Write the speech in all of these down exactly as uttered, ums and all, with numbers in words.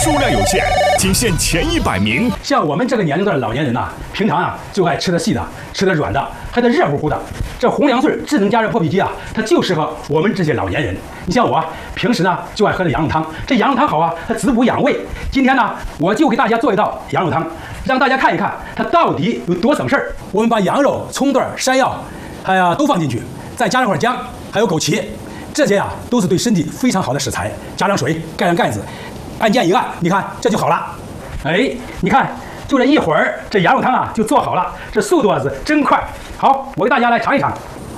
数量有限，仅限前一百名。 像我们这个年龄段的老年人呐、啊，平常啊就爱吃的细的，吃的软的，还得热乎乎的。这红粮穗智能加热破壁机啊，它就适合我们这些老年人。你像我啊，平时呢就爱喝这羊肉汤，这羊肉汤好啊，它滋补养胃。今天呢，我就给大家做一道羊肉汤，让大家看一看它到底有多省事儿。我们把羊肉、葱段、山药，还呀都放进去，再加上块姜，还有枸杞。这些啊都是对身体非常好的食材，加上水，盖上盖子，按键一按，你看这就好了。哎，你看，就这一会儿，这羊肉汤啊就做好了，这速度啊是真快。好，我给大家来尝一尝。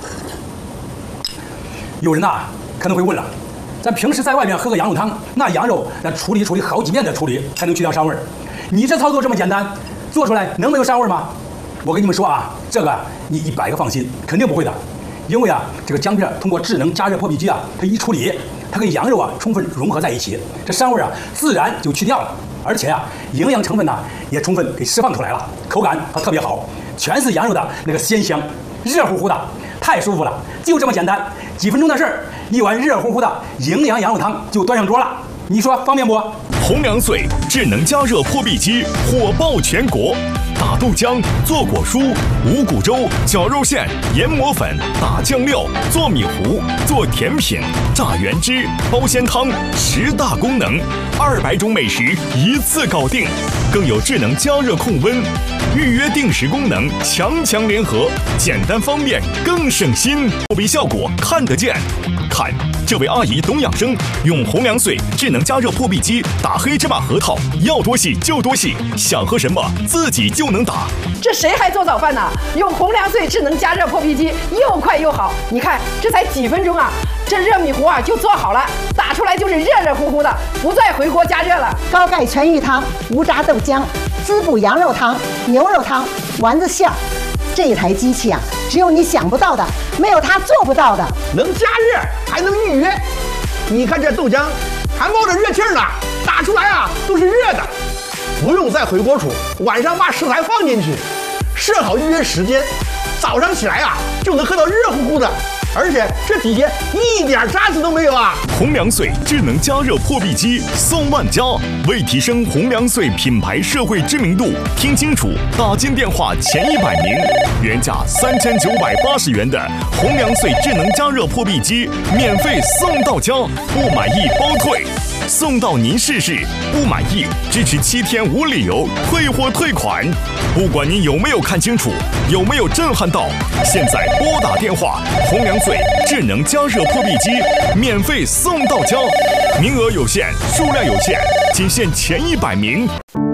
有人呐、啊、可能会问了，咱平时在外面喝个羊肉汤，那羊肉那处理处理好几遍的处理才能去掉膻味儿。你这操作这么简单，做出来能没有膻味儿吗？我跟你们说啊，这个你一百个放心，肯定不会的。因为啊，这个姜片通过智能加热破壁机啊，它一处理，它跟羊肉啊充分融合在一起，这膻味啊自然就去掉了，而且啊，营养成分呢也充分给释放出来了，口感它特别好，全是羊肉的那个鲜香，热乎乎的，太舒服了，就这么简单，几分钟的事儿，一碗热乎乎的营养羊肉汤就端上桌了，你说方便不？ 红粮穗智能加热破壁机火爆全国。打豆浆、做果蔬、五谷粥、绞肉馅、研磨粉、打酱料、做米糊、做甜品、榨原汁、包鲜汤，十大功能，二百种美食一次搞定，更有智能加热控温、预约定时功能，强强联合，简单方便更省心，破壁效果看得见。看，这位阿姨懂养生，用红粮穗智能加热破壁机打黑芝麻核桃，要多细就多细，想喝什么自己就能打。 这谁还做早饭呢？用红粮穗智能加热破壁机，又快又好。你看，这才几分钟啊，这热米糊啊就做好了，打出来就是热热乎乎的，不再回锅加热了。 高钙全鱼汤、无渣豆浆、滋补羊肉汤、牛肉汤、丸子馅儿。这台机器啊，只有你想不到的，没有它做不到的。 能加热，还能预约。你看这豆浆，还冒着热气呢，打出来啊都是热的，不用再回锅煮，晚上把食材放进去，设好预约时间，早上起来啊就能喝到热乎乎的，而且这底下一点渣子都没有啊！ 红粮穗智能加热破壁机送万家，为提升红粮穗品牌社会知名度，听清楚，打进电话前一百名，原价三千九百八十元的红粮穗智能加热破壁机免费送到家，不满意包退，送到您试试，不满意支持七天无理由退货退款。不管您有没有看清楚，有没有震撼到，现在拨打电话，红粮穗智能加热破壁机免费送到家，名额有限，数量有限，仅限前一百名。